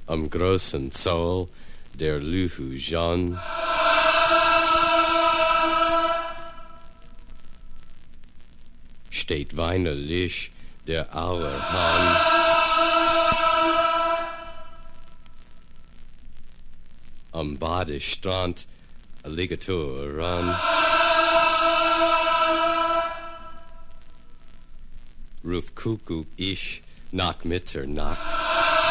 am großen Zoll der Luhu Jean. Steht weinerlich der Auerhahn. Am Badestrand Alligator ran. Ruf Kuckuck ich nach Mitternacht.